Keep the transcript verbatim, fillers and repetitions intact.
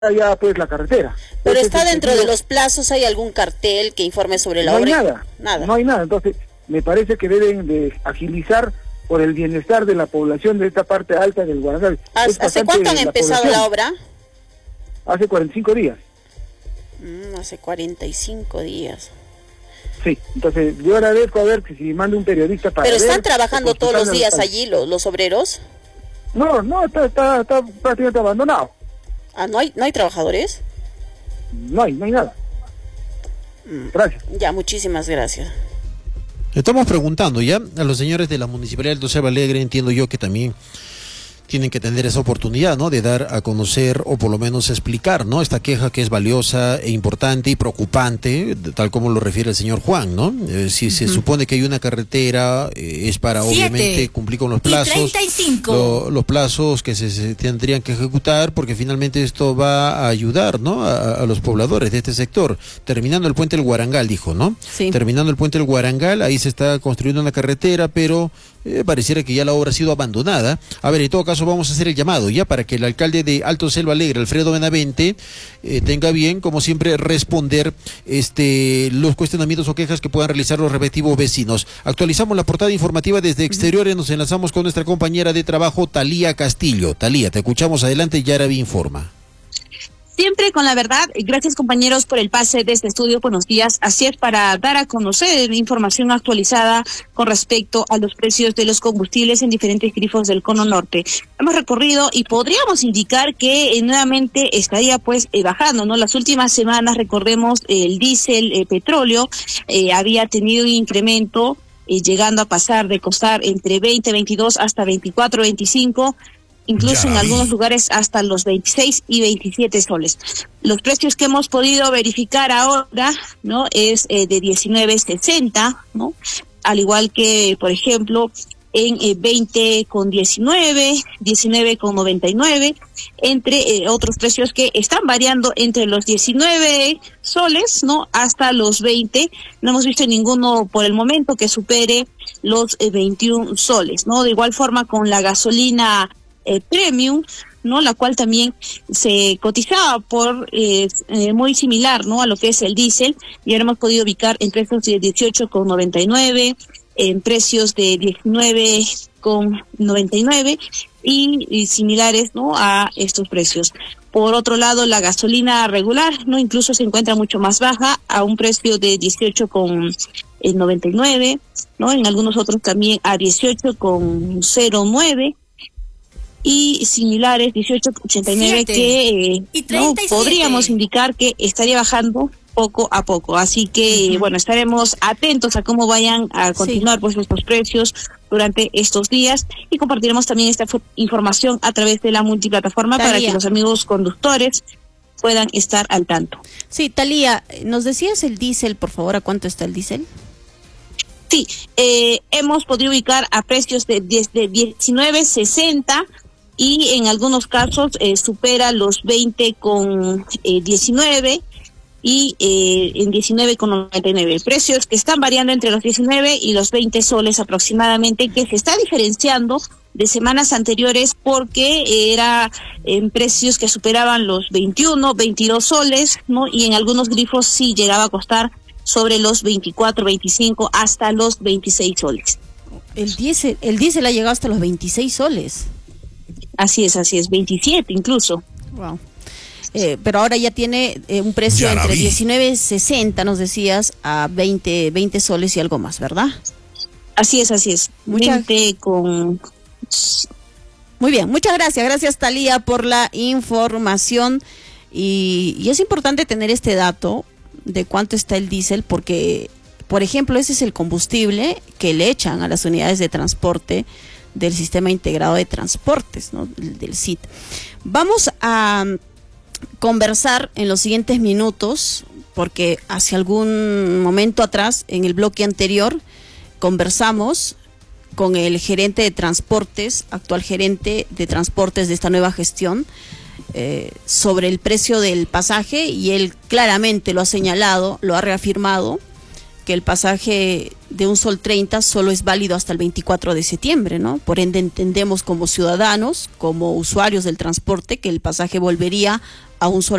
ya pues la carretera. Pero Ese está es el dentro sentido. de los plazos, ¿hay algún cartel que informe sobre la No obra? hay nada, Nada. no hay nada. Entonces, me parece que deben de agilizar por el bienestar de la población de esta parte alta del Guarangal. ¿Hace, Es ¿hace bastante cuánto han la empezado población. la obra? Hace cuarenta y cinco días. Mm, hace cuarenta y cinco días. Sí, entonces yo agradezco a ver que si manda un periodista para ¿Pero ver, están trabajando o todos los consultando días al- allí los, los obreros? No, no, está, está, está prácticamente abandonado. Ah, ¿no hay, no hay trabajadores? No hay, no hay nada. Gracias. Ya, muchísimas gracias. Estamos preguntando ya a los señores de la Municipalidad de Alto Selva Alegre, entiendo yo que también tienen que tener esa oportunidad, ¿no?, de dar a conocer o por lo menos explicar, ¿no?, esta queja que es valiosa e importante y preocupante, tal como lo refiere el señor Juan, ¿no? Eh, si uh-huh. se supone que hay una carretera, eh, es para Siete obviamente cumplir con los plazos, treinta y cinco. Lo, los plazos que se, se tendrían que ejecutar, porque finalmente esto va a ayudar, ¿no?, a, a los pobladores de este sector. Terminando el puente del Guarangal, dijo, ¿no? Sí. Terminando el puente del Guarangal, ahí se está construyendo una carretera, pero eh, pareciera que ya la obra ha sido abandonada. A ver, en todo caso vamos a hacer el llamado ya para que el alcalde de Alto Selva Alegre, Alfredo Benavente, eh, tenga bien, como siempre, responder este los cuestionamientos o quejas que puedan realizar los respectivos vecinos. Actualizamos la portada informativa desde exteriores, nos enlazamos con nuestra compañera de trabajo, Talía Castillo. Talía, te escuchamos, adelante, Yaravi informa. Siempre con la verdad. Gracias, compañeros, por el pase de este estudio. Buenos días. Así es, para dar a conocer información actualizada con respecto a los precios de los combustibles en diferentes grifos del Cono Norte. Hemos recorrido y podríamos indicar que eh, nuevamente estaría pues eh, bajando, ¿no? Las últimas semanas, recordemos, eh, el diésel, eh, petróleo, eh, había tenido un incremento eh, llegando a pasar de costar entre veinte, veintidós hasta veinticuatro, veinticinco. Incluso en algunos lugares hasta los veintiséis y veintisiete soles. Los precios que hemos podido verificar ahora, ¿no?, es eh, de diecinueve sesenta, ¿no? Al igual que, por ejemplo, en eh, veinte con diecinueve, diecinueve con noventa y nueve, entre eh, otros precios que están variando entre los diecinueve soles, ¿no?, hasta los veinte. No hemos visto ninguno por el momento que supere los eh, veintiún soles, ¿no? De igual forma con la gasolina Eh, premium, ¿no?, la cual también se cotizaba por eh, eh, muy similar, ¿no?, a lo que es el diésel, y ahora hemos podido ubicar en precios de dieciocho con noventa y nueve, en precios de diecinueve con noventa y nueve y, y similares, ¿no?, a estos precios. Por otro lado, la gasolina regular, ¿no?, incluso se encuentra mucho más baja, a un precio de dieciocho con noventa y nueve, ¿no?, en algunos otros también a dieciocho con cero nueve, y similares dieciocho ochenta y nueve, que eh, no podríamos indicar que estaría bajando poco a poco. Así que uh-huh. bueno, estaremos atentos a cómo vayan a continuar sí. pues estos precios durante estos días, y compartiremos también esta información a través de la multiplataforma Talía, para que los amigos conductores puedan estar al tanto. Sí, Talía, ¿nos decías el diésel, por favor? ¿A cuánto está el diésel? Sí, eh, hemos podido ubicar a precios de, de diecinueve sesenta, y en algunos casos eh, supera los veinte con diecinueve y eh, en diecinueve con noventa y nueve. Precios que están variando entre los diecinueve y los veinte soles aproximadamente, que se está diferenciando de semanas anteriores porque era en precios que superaban los veintiuno, veintidós soles, ¿no? Y en algunos grifos sí llegaba a costar sobre los veinticuatro, veinticinco hasta los veintiséis soles. El diésel, el diésel ha llegado hasta los veintiséis soles. Así es, así es, veintisiete incluso. Wow. Eh, pero ahora ya tiene eh, un precio ya entre diecinueve sesenta, nos decías, a veinte, veinte soles y algo más, ¿verdad? Así es, así es. Mucha... con... Muy bien, muchas gracias. Gracias, Talía, por la información. Y, y es importante tener este dato de cuánto está el diésel, porque, por ejemplo, ese es el combustible que le echan a las unidades de transporte del Sistema Integrado de Transportes, ¿no?, del S I T. Vamos a conversar en los siguientes minutos, porque hace algún momento atrás, en el bloque anterior, conversamos con el gerente de transportes, actual gerente de transportes de esta nueva gestión, eh, sobre el precio del pasaje, y él claramente lo ha señalado, lo ha reafirmado, que el pasaje de un sol treinta solo es válido hasta el veinticuatro de septiembre, ¿no? Por ende entendemos como ciudadanos, como usuarios del transporte, que el pasaje volvería a un sol